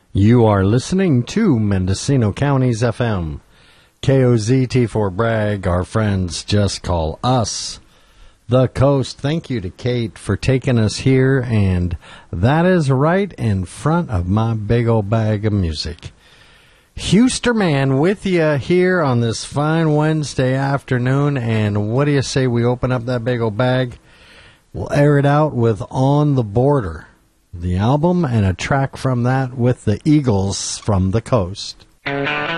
You are listening to Mendocino County's FM. KOZT for Bragg, our friends just call us the Coast. Thank you to Kate for taking us here, and that is right in front of my big old bag of music. Husterman with you here on this fine Wednesday afternoon, and what do you say we open up that big old bag? We'll air it out with On the Border, the album, and a track from that with the Eagles from the Coast.